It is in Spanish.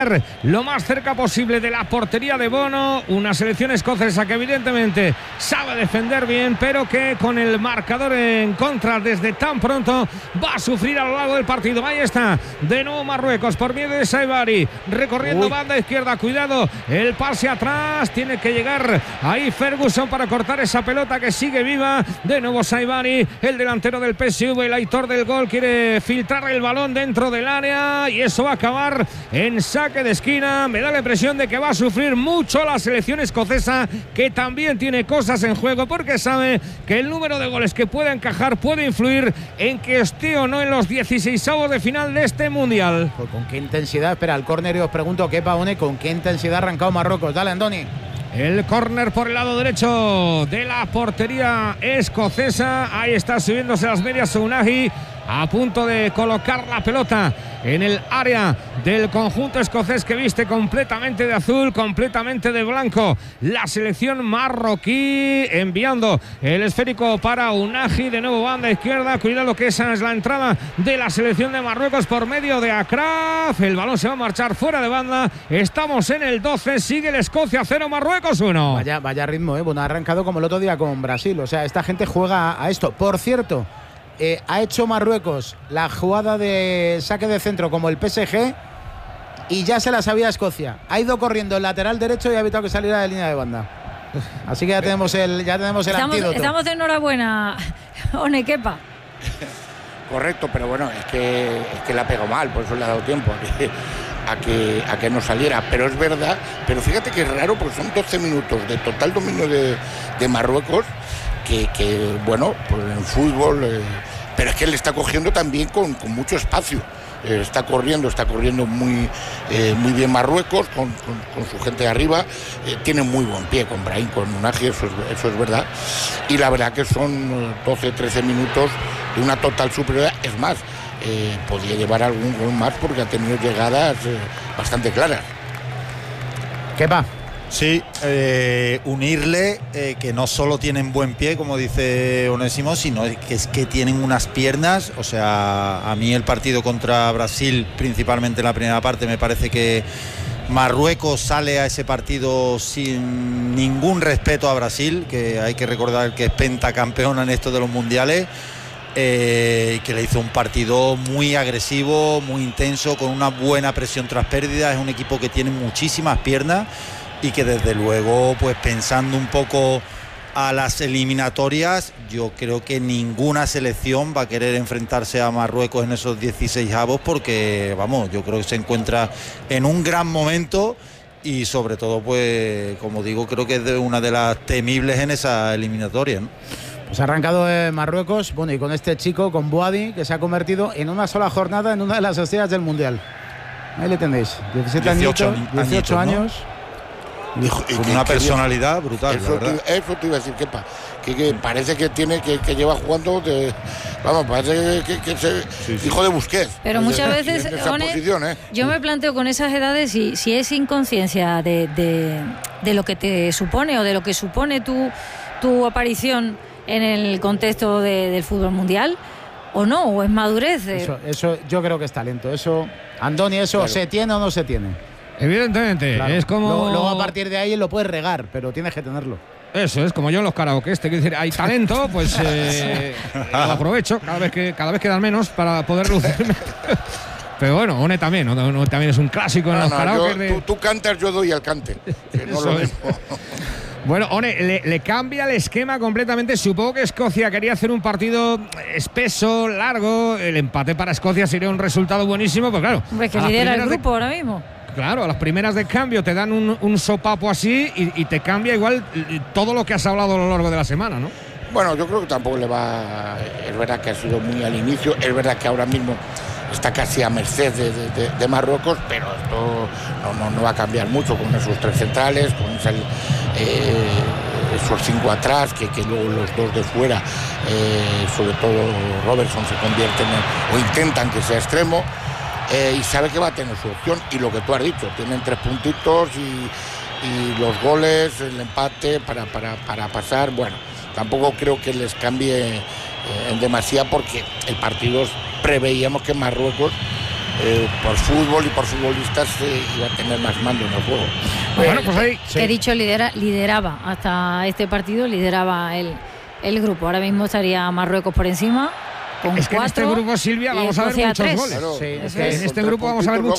lo más cerca posible de la portería de Bono. Una selección escocesa que evidentemente sabe defender bien, pero que con el marcador en contra desde tan pronto va a sufrir a lo largo del partido. Ahí está, de nuevo Marruecos por medio de Saibari, recorriendo banda izquierda. Cuidado, el pase atrás, tiene que llegar ahí Ferguson para cortar esa pelota que sigue viva. De nuevo Saibari, el delantero del PSV, el autor del gol, quiere filtrar el balón dentro del área y eso va a acabar en saque de esquina. Me da la impresión de que va a sufrir mucho la selección escocesa, que también tiene cosas en juego, porque sabe que el número de goles que pueda encajar puede influir en que esté o no en los 16avos de final de este mundial. Pues con qué intensidad, espera, el córner, y os pregunto, Kepa, One, con qué intensidad ha arrancado Marruecos. Dale, Andoni. El córner por el lado derecho de la portería escocesa. Ahí está subiéndose las medias Unagi, a punto de colocar la pelota en el área del conjunto escocés, que viste completamente de azul, completamente de blanco la selección marroquí, enviando el esférico para Unagi. De nuevo banda izquierda, cuidado que esa es la entrada de la selección de Marruecos por medio de Akraf. El balón se va a marchar fuera de banda. Estamos en el 12, sigue el Escocia 0, Marruecos 1. Vaya ritmo, bueno, ha arrancado como el otro día con Brasil. O sea, esta gente juega a esto. Por cierto, ha hecho Marruecos la jugada de saque de centro como el PSG y ya se la sabía Escocia. Ha ido corriendo el lateral derecho y ha evitado que saliera de línea de banda. Así que ya tenemos el antídoto. Estamos de enhorabuena, One, Kepa. Correcto, pero bueno, es que la pegó mal, por eso le ha dado tiempo a que no saliera. Pero es verdad, pero fíjate que es raro, porque son 12 minutos de total dominio de Marruecos, que bueno, pues en fútbol, pero es que él está cogiendo también con mucho espacio. Está corriendo muy bien Marruecos con su gente de arriba. Tiene muy buen pie con Brahim, con Unagi, eso es verdad. Y la verdad que son 12-13 minutos de una total superioridad. Es más, podía llevar algún gol más porque ha tenido llegadas bastante claras. ¿Qué va? Sí, unirle que no solo tienen buen pie, como dice Onésimo, sino que es que tienen unas piernas. O sea, a mí el partido contra Brasil, principalmente en la primera parte, me parece que Marruecos sale a ese partido sin ningún respeto a Brasil, que hay que recordar que es pentacampeona en esto de los mundiales, que le hizo un partido muy agresivo, muy intenso, con una buena presión tras pérdidas. Es un equipo que tiene muchísimas piernas y que desde luego, pues pensando un poco a las eliminatorias, yo creo que ninguna selección va a querer enfrentarse a Marruecos en esos 16avos, porque vamos, yo creo que se encuentra en un gran momento y sobre todo, pues como digo, creo que es una de las temibles en esa eliminatoria, ¿no? Pues ha arrancado Marruecos, bueno, y con este chico, con Boadi, que se ha convertido en una sola jornada en una de las estrellas del Mundial. Ahí le tenéis, 18 años. ¿no? Con una personalidad brutal, eso te iba a decir, Kepa, que parece que lleva jugando parece que es hijo de Busquets. Pero muchas veces, yo me planteo con esas edades si es inconsciencia de lo que te supone o de lo que supone tu aparición en el contexto del fútbol mundial, o no, o es madurez. Eso yo creo que es talento. Eso, Andoni, claro. ¿Se tiene o no se tiene? Evidentemente, claro. Es como... Luego a partir de ahí lo puedes regar, pero tienes que tenerlo. Eso es como yo en los karaoke, quiero decir, hay talento, pues lo aprovecho cada vez quedan menos para poder lucirme. Pero bueno, One también es un clásico en los karaoke. Tú cantas, yo doy al cante. Que no lo mismo. Bueno, One, le cambia el esquema completamente. Supongo que Escocia quería hacer un partido espeso, largo. El empate para Escocia sería un resultado buenísimo, pues claro. Hombre, que lidera el grupo ahora mismo. Claro, a las primeras de cambio te dan un sopapo así y te cambia igual todo lo que has hablado a lo largo de la semana, ¿no? Bueno, yo creo que tampoco le va... Es verdad que ha sido muy al inicio, es verdad que ahora mismo está casi a merced de Marruecos, pero esto no va a cambiar mucho con esos tres centrales, con esos cinco atrás, que luego los dos de fuera, sobre todo Robertson, se convierten o intentan que sea extremo. Y sabe que va a tener su opción, y lo que tú has dicho, tienen 3 puntitos y los goles, el empate para pasar. Bueno, tampoco creo que les cambie en demasía, porque el partido preveíamos que Marruecos por fútbol y por futbolistas iba a tener más mando en el juego. Bueno, pues ahí. Que he dicho, lideraba hasta este partido, lideraba el grupo. Ahora mismo estaría Marruecos por encima. Con es que 4, en este grupo, Silvia, vamos a ver muchos 3. goles. Claro, Sí, es que en este grupo vamos a ver muchos